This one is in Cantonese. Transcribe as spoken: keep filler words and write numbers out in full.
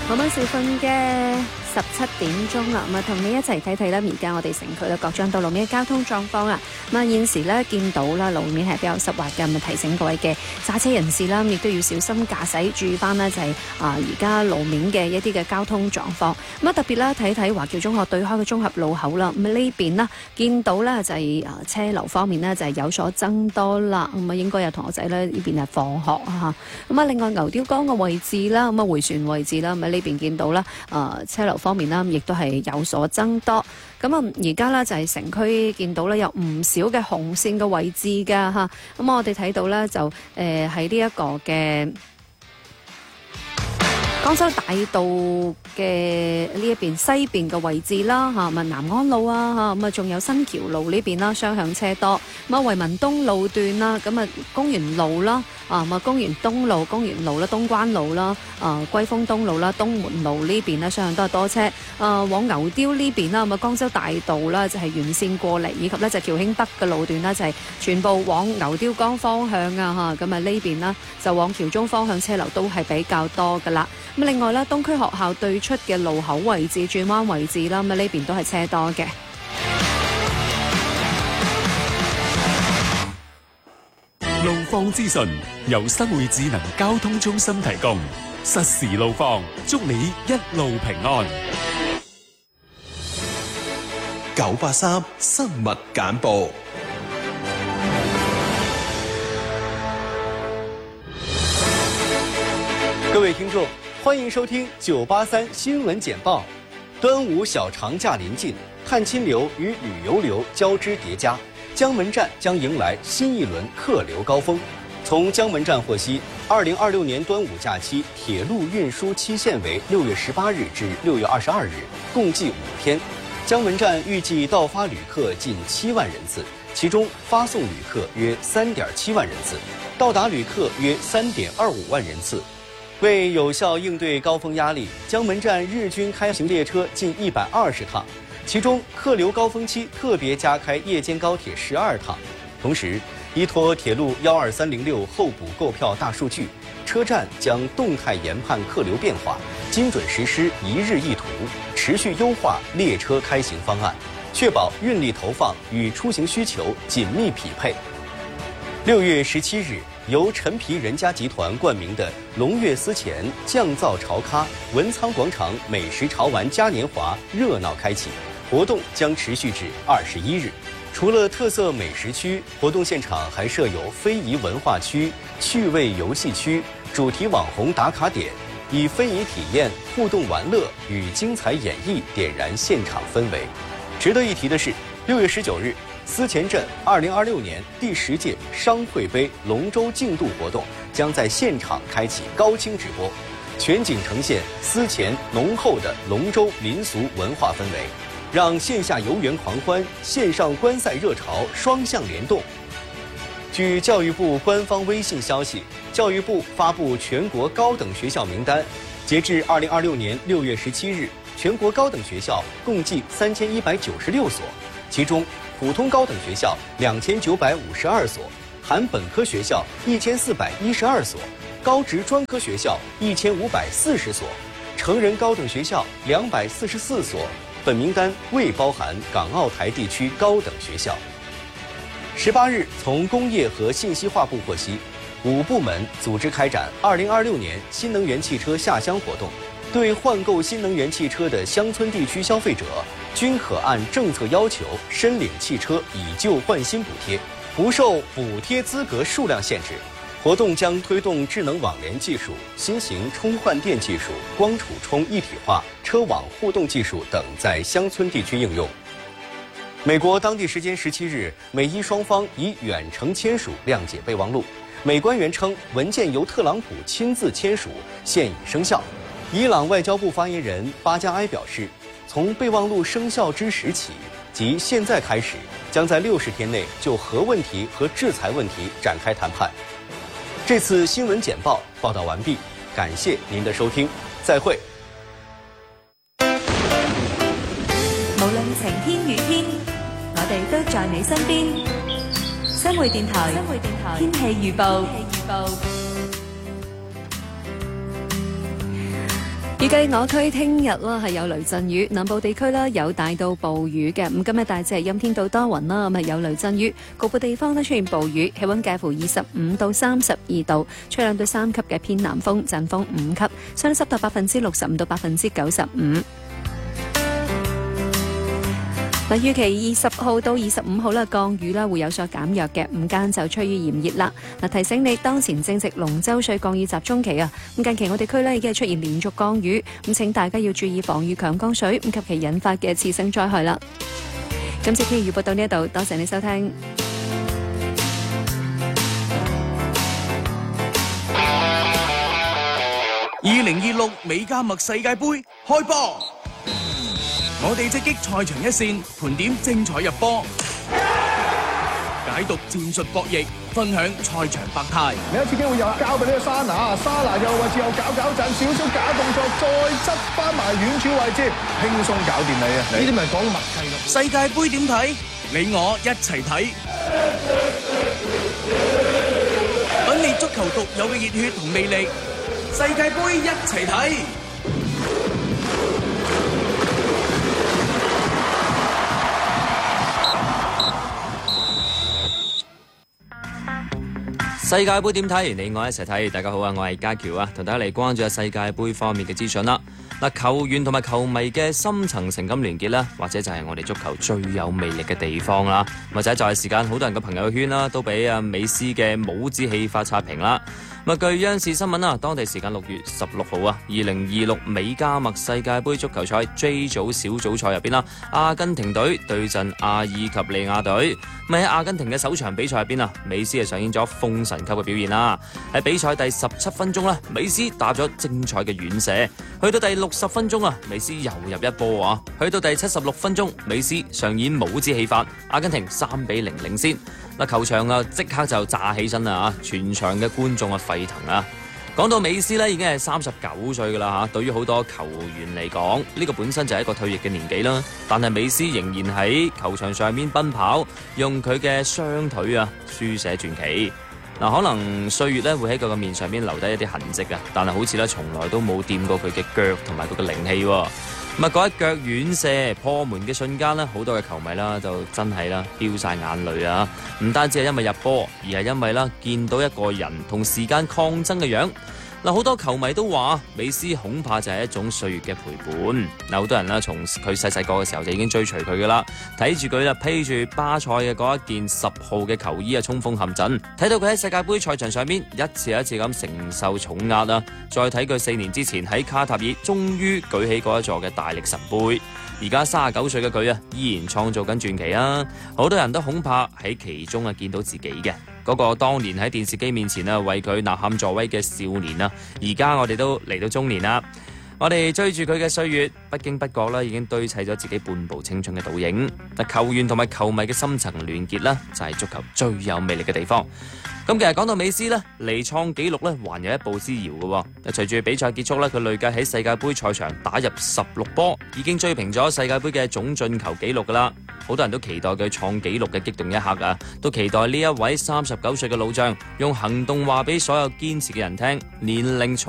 晚晚時分嘅十七點鐘啦，咁啊同你一齊睇睇啦，而家我哋城區咧各張道路面嘅交通狀況啊，咁啊現時咧見到啦路面係比較濕滑嘅，咁啊提醒各位嘅揸車人士啦，亦都要小心駕駛，注意翻呢就係啊而家路面嘅一啲嘅交通狀況。咁啊特別啦睇睇華僑中學對開嘅綜合路口啦，咁啊呢邊啦見到咧就係啊車流方面呢就係有所增多啦，咁啊應該有同學仔咧呢邊係放學啊嚇。咁啊另外牛雕江嘅位置啦，咁啊迴旋位置啦，咁啊呢邊見到啦啊車流方面啦，亦都係有所增多。咁啊，而家咧就係城區見到咧有唔少嘅紅線嘅位置㗎嚇。咁我哋睇到咧就誒喺呢一個嘅江州大道嘅呢一邊西邊嘅位置啦嚇，咁啊南安路啊嚇，咁啊仲有新橋路呢邊啦，雙向車多。咁啊惠民東路段啦，咁啊公園路啦。啊，咁啊，公園東路、公園路啦、東關路啦、啊歸豐東路啦、東門路呢邊呢，相信都係多車。啊，往牛雕呢邊啦，咁啊，江州大道啦，就係沿線過嚟，以及呢就橋興北嘅路段呢，就係全部往牛雕江方向啊嚇。咁啊，呢邊呢，就往橋中方向車流都係比較多噶啦。咁另外呢，東區學校對出嘅路口位置、轉彎位置啦，咁啊呢邊都係車多嘅。 路況資訊由新會智能交通中心提供，實時路況，祝你一路平安。 九八三新聞簡報。 各位聽眾，歡迎收聽九八三新聞簡報。端午小長假臨近，探親流與旅遊流交織疊加，江門站將迎來新一輪客流高峰。從江門站獲悉，二零二六年端午假期鐵路運輸期限為六月十八日至六月二十二日，共計五天。江門站預計到發旅客近七萬人次，其中發送旅客約三點七萬人次，到達旅客約三點二五萬人次。為有效應對高峰壓力，江門站日均開行列車近一百二十趟，其中客流高峰期特別加開夜間高鐵十二趟。同時，依託鐵路幺二三零六候補購票大數據，車站將動態研判客流變化，精準實施一日一途，持續優化列車開行方案，確保運力投放與出行需求緊密匹配。六月十七日，由陳皮人家集團冠名的龍悅思前醬造潮咖文倉廣場美食潮玩嘉年華熱鬧開啟，活動將持續至二十一日。除了特色美食區，活動現場還設有非遺文化區、趣味遊戲區、主題網紅打卡點，以非遺體驗、互動玩樂與精彩演繹點燃現場氛圍。值得一提的是，六月十九日，思前鎮二零二六年第十屆商會杯龍舟競渡活動將在現場開啟高清直播，全景呈現思前濃厚的龍舟民俗文化氛圍，讓線下遊園狂歡、線上觀賽熱潮雙向聯動。據教育部官方微信消息，教育部發布全國高等學校名單，截至二零二六年六月十七日，全國高等學校共計三千一百九十六所，其中普通高等學校兩千九百五十二所，含本科學校一千四百一十二所，高職專科學校一千五百四十所，成人高等學校兩百四十四所。本名單未包含港澳台地區高等學校。十八日，從工業和信息化部獲悉，五部門組織開展二零二六年新能源汽車下鄉活動，對換購新能源汽車的鄉村地區消費者，均可按政策要求申領汽車以舊換新補貼，不受補貼資格數量限制。活動將推動智能網聯技術、新型充換電技術、光儲充一體化、車網互動技術等在鄉村地區應用。美國當地時間十七日，美伊雙方以遠程簽署諒解備忘錄。美官員稱，文件由特朗普親自簽署，現已生效。伊朗外交部發言人巴加埃表示，從備忘錄生效之時起，即現在開始，將在六十天內就核問題和制裁問題展開談判。這次新聞簡報報道完畢，感謝您的收聽，再會。 無論晴天雨天，我哋都在你身邊。新匯電台，新匯電台天氣預報。 預計我區聽日啦係有雷陣雨，南部地區啦有大到暴雨嘅。咁今日大致係陰天到多雲啦，咁係有雷陣雨，局部地方咧出現暴雨，氣溫介乎二十五到三十二度，吹兩到三級嘅偏南風，陣風五級，相對濕度百分之六十五到百分之九十五。嗱，預期二十號到二十五號啦，降雨啦會有所減弱嘅，午間就趨於炎熱啦。嗱，提醒你當前正值龍舟水降雨集中期啊，咁近期我哋區呢已經係出現連續降雨，咁請大家要注意防禦強降水咁及其引發嘅次生災害啦。今次天氣預報到呢一度，多謝你收聽。 二零二六美加墨世界盃開波。我哋直擊賽場一線，盤點精彩入波，解讀戰術博弈，分享賽場百態。 另一次機會又交俾呢個沙拿，沙拿又位置又搞搞震，少少假動作，再執翻埋遠處位置，輕鬆搞掂你啊！呢啲咪講默契咯。 世界盃點睇？你我一齊睇，品味足球獨有嘅熱血同魅力。世界盃一齊睇。 世界盃點睇？你我一齊睇。大家好啊，我係家喬啊，同大家嚟關注下世界盃方面嘅資訊啦。嗱，球員同埋球迷嘅深層情感聯結啦，或者就係我哋足球最有魅力嘅地方啦。或者就係時間，好多人嘅朋友圈啦，都俾阿美斯嘅帽子戲法刷屏啦。咁據央視新聞啊，當地時間六月十六號啊，二零二六美加墨世界盃足球賽 J 組小組賽入邊啦，阿根廷隊對陣阿爾及利亞隊。咁喺阿根廷嘅首場比賽入邊啊，美斯係上演咗封神級嘅表現啦。喺比賽第十七分鐘啦，美斯打咗精彩嘅遠射。去到第六十分鐘啊，美斯又入一波啊。去到第七十六分鐘，美斯上演帽子戲法，阿根廷三比零領先。嗱，球場啊即刻就炸起身啦嚇，全場嘅觀眾啊沸騰啊！講到美斯咧，已經係三十九歲噶啦嚇，對於好多球員嚟講，呢個本身就係一個退役嘅年紀啦。但係美斯仍然喺球場上面奔跑，用佢嘅雙腿啊書寫傳奇。嗱，可能歲月咧會喺佢嘅面上面留低一啲痕跡啊，但係好似咧從來都冇掂過佢嘅腳同埋佢嘅靈氣喎。咁啊，嗰一腳遠射破門嘅瞬間咧，好多嘅球迷啦就真係啦飆晒眼淚啊！唔單止係因為入波，而係因為啦見到一個人同時間抗爭嘅樣。嗱，好多球迷都話美斯恐怕就係一種歲月嘅陪伴。嗱，好多人啦從佢細細個嘅時候就已經追隨佢噶啦，睇住佢啦披住巴塞嘅嗰一件十號嘅球衣啊衝鋒陷陣，睇到佢喺世界盃賽場上面一次一次咁承受重壓啊，再睇佢四年之前喺卡塔爾終於舉起嗰一座嘅大力神杯，而家三十九歲嘅佢啊依然創造緊傳奇啊！好多人都恐怕喺其中啊見到自己嘅。嗰個當年喺電視機面前啊為佢吶喊助威嘅少年啊，而家我哋都嚟到中年啦。我哋追住佢嘅歲月，不經不覺啦，已經堆砌咗自己半部青春嘅倒影。但球員同埋球迷嘅深層聯結啦，就係足球最有魅力嘅地方。咁其實講到美斯呢，離創紀錄呢還有一步之遙嘅。隨住比賽結束呢，佢累計喺世界盃賽場打入十六波，已經追平咗世界盃嘅總進球紀錄噶啦。好多人都期待佢創紀錄嘅激動一刻啊！都期待呢一位三十九歲嘅老將用行動話俾所有堅持嘅人聽，年齡從